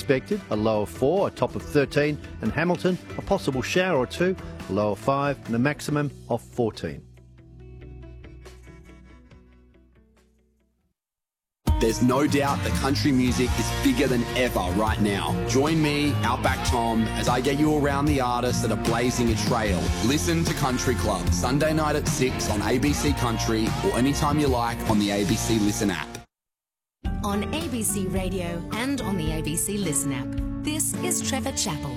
expected, a low of 4, a top of 13, and Hamilton, a possible shower or 2, a low of 5, and a maximum of 14. There's no doubt that country music is bigger than ever right now. Join me, Outback Tom, as I get you around the artists that are blazing a trail. Listen to Country Club, Sunday night at 6 on ABC Country or anytime you like on the ABC Listen app. On ABC Radio and on the ABC Listen app, this is Trevor Chappell.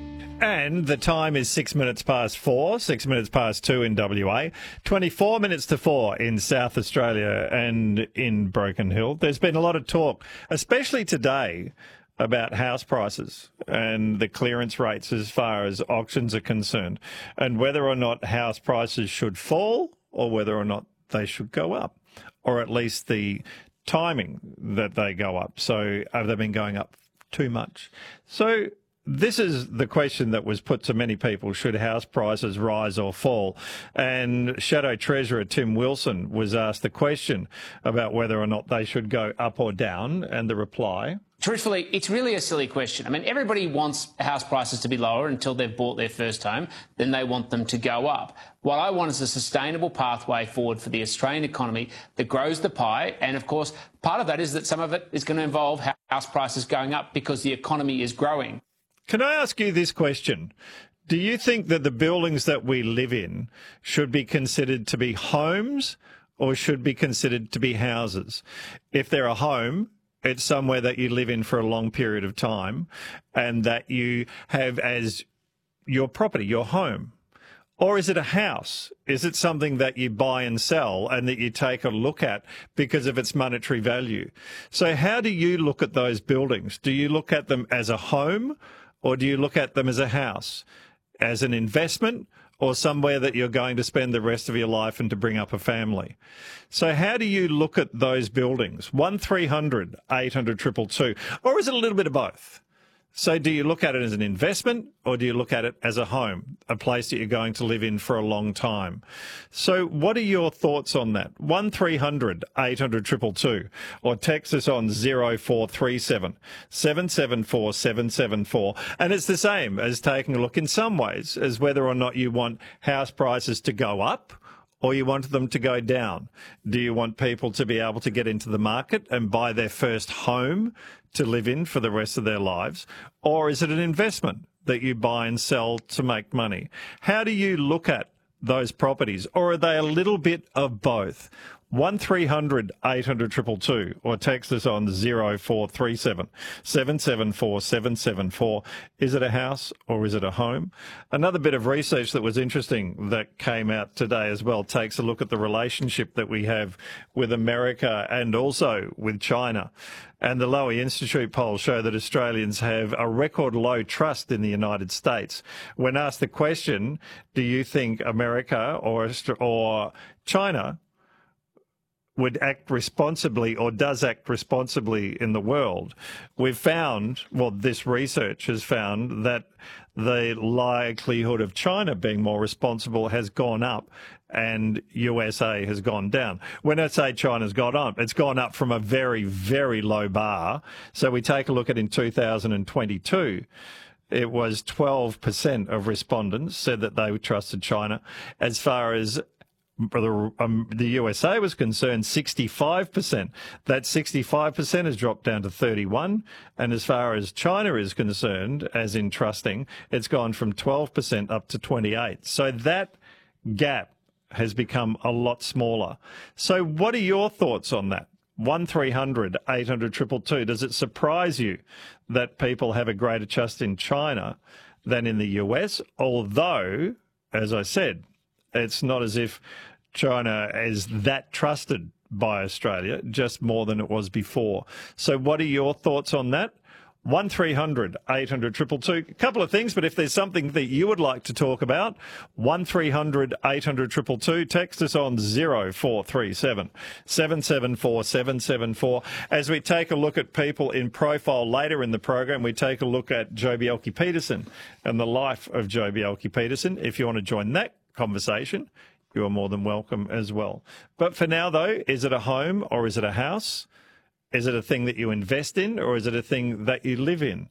And the time is 6 minutes past 4, 6 minutes past 2 in WA, 24 minutes to 4 in South Australia and in Broken Hill. There's been a lot of talk, especially today, about house prices and the clearance rates as far as auctions are concerned, and whether or not house prices should fall or whether or not they should go up, or at least the timing that they go up. So have they been going up too much? So this is the question that was put to many people: should house prices rise or fall? And Shadow Treasurer Tim Wilson was asked the question about whether or not they should go up or down, and the reply: truthfully, it's really a silly question. I mean, everybody wants house prices to be lower until they've bought their first home. Then they want them to go up. What I want is a sustainable pathway forward for the Australian economy that grows the pie. And, of course, part of that is that some of it is going to involve house prices going up because the economy is growing. Can I ask you this question? Do you think that the buildings that we live in should be considered to be homes or should be considered to be houses? If they're a home, it's somewhere that you live in for a long period of time and that you have as your property, your home. Or is it a house? Is it something that you buy and sell and that you take a look at because of its monetary value? So how do you look at those buildings? Do you look at them as a home, or do you look at them as a house, as an investment, or somewhere that you're going to spend the rest of your life and to bring up a family? So how do you look at those buildings? 1300 800 222, or is it a little bit of both? So do you look at it as an investment, or do you look at it as a home, a place that you're going to live in for a long time? So what are your thoughts on that? 1300 800 222, or text us on 0437 774 774. And it's the same as taking a look in some ways as whether or not you want house prices to go up or you want them to go down. Do you want people to be able to get into the market and buy their first home to live in for the rest of their lives? Or is it an investment that you buy and sell to make money? How do you look at those properties? Or are they a little bit of both? 1300 800 222, or text us on 0437 774 774. Is it a house or is it a home? Another bit of research that was interesting that came out today as well takes a look at the relationship that we have with America and also with China. And the Lowy Institute polls show that Australians have a record low trust in the United States. When asked the question, do you think America or China would act responsibly or does act responsibly in the world, we've found, well, this research has found that the likelihood of China being more responsible has gone up and USA has gone down. When I say China's gone up, it's gone up from a very, very low bar. So we take a look at in 2022, it was 12% of respondents said that they trusted China. As far as the USA was concerned, 65%. That 65% has dropped down to 31. And as far as China is concerned, as in trusting, it's gone from 12% up to 28. So that gap has become a lot smaller. So what are your thoughts on that? 1300 800 222. Does it surprise you that people have a greater trust in China than in the US? Although, as I said, it's not as if China is that trusted by Australia, just more than it was before. So what are your thoughts on that? 1300 800 222. A couple of things, but if there's something that you would like to talk about, 1300 800 222. Text us on 0437 774 774. As we take a look at people in profile later in the program, we take a look at Joh Bjelke-Petersen and the life of Joh Bjelke-Petersen. If you want to join that conversation, you are more than welcome as well. But for now, though, is it a home or is it a house? Is it a thing that you invest in or is it a thing that you live in?